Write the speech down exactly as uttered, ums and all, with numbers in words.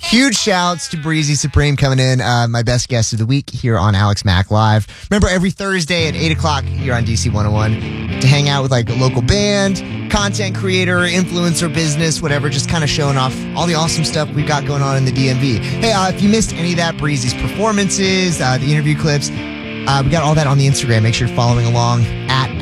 Huge shouts to Breezy Supreme coming in, uh, my best guest of the week here on Alex Mack Live. Remember, every Thursday at eight o'clock here on D C one oh one to hang out with like a local band, content creator, influencer business, whatever, just kind of showing off all the awesome stuff we've got going on in the D M V. Hey, uh, if you missed any of that, Breezy's performances, uh, the interview clips, uh, we got all that on the Instagram. Make sure you're following along at